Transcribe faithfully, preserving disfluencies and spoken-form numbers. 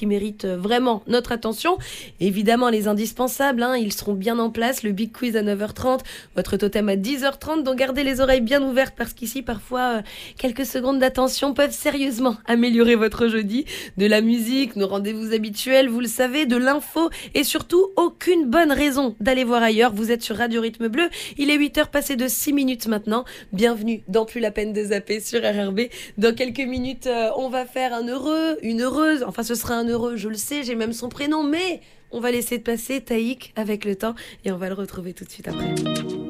qui méritent vraiment notre attention. Évidemment, les indispensables, hein, ils seront bien en place. Le Big Quiz à neuf heures trente, votre totem à dix heures trente. Donc gardez les oreilles bien ouvertes parce qu'ici, parfois, euh, quelques secondes d'attention peuvent sérieusement améliorer votre jeudi. De la musique, nos rendez-vous habituels, vous le savez, de l'info et surtout aucune bonne raison d'aller voir ailleurs. Vous êtes sur Radio Rythme Bleu. Il est huit heures passées de six minutes maintenant. Bienvenue dans Plus la peine de zapper sur R R B. Dans quelques minutes, euh, on va faire un heureux, une heureuse. Enfin, ce sera un heureux, je le sais, j'ai même son prénom, mais on va laisser passer Taïk avec le temps et on va le retrouver tout de suite après.